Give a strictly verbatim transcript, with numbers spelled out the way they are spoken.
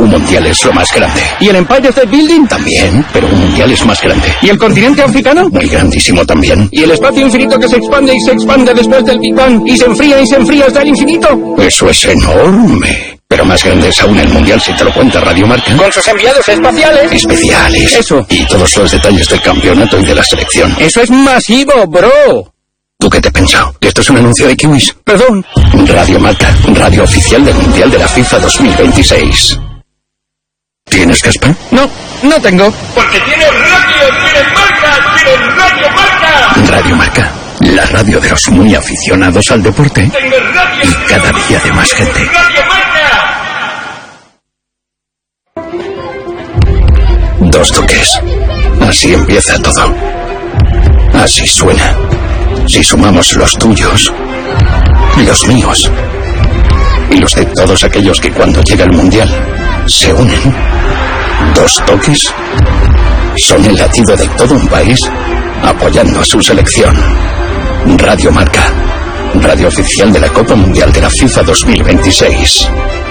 Un mundial es lo más grande. ¿Y el Empire State Building? También, pero un mundial es más grande. ¿Y el continente africano? Muy grandísimo también. ¿Y el espacio infinito que se expande y se expande después del Big Bang y se enfría y se enfría hasta el infinito? Eso es enorme. Pero más grande es aún el mundial si te lo cuenta Radio Marca. Con sus enviados espaciales. Especiales. Eso. Y todos los detalles del campeonato y de la selección. Eso es masivo, bro. ¿Tú qué te has pensado? ¿Que esto es un anuncio de Kiwis? Perdón. Radio Marca, radio oficial del Mundial de la FIFA dos mil veintiséis. ¿Tienes caspa? No, no tengo. Porque tienes radio, tienes marca, tienes Radio Marca. Radio Marca, la radio de los muy aficionados al deporte. Tienes radio, y cada día de más gente. Radio Marca. Dos toques. Así empieza todo. Así suena. Si sumamos los tuyos, los míos y los de todos aquellos que cuando llega el mundial se unen, dos toques son el latido de todo un país apoyando a su selección. Radio Marca, radio oficial de la Copa Mundial de la FIFA dos mil veintiséis.